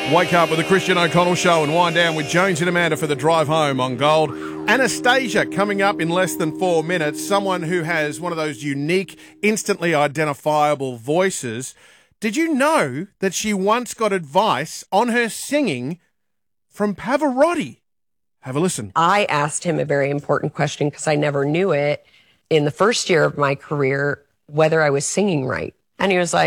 Wake up with the Christian O'Connell Show and wind down with Jones and Amanda for the drive home on Gold. Anastasia coming up in less than 4 minutes, someone who has one of those unique, instantly identifiable voices. Did you know that she once got advice on her singing from Pavarotti? Have a listen. I asked him a very important question because I never knew it in the first year of my career, whether I was singing right. And he was like,